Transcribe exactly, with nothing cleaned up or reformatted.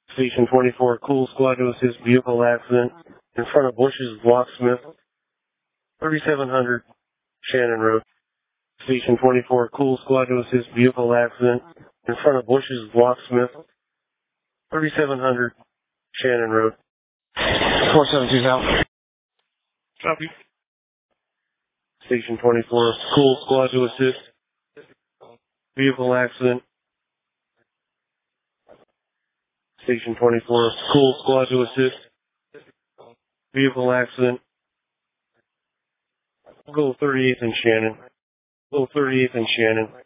Station twenty-four, Cool Squad to assist vehicle accident in front of Bush's Locksmith, thirty-seven hundred Shannon Road. Station twenty-four, Cool Squad to assist vehicle accident in front of Bush's Locksmith, thirty-seven hundred Shannon Road. four seven two South. Copy. Station twenty-four, Cool Squad to assist vehicle accident. Station twenty-four, Cool Squad to assist vehicle accident. Go thirty-eighth and Shannon. Go thirty-eighth and Shannon.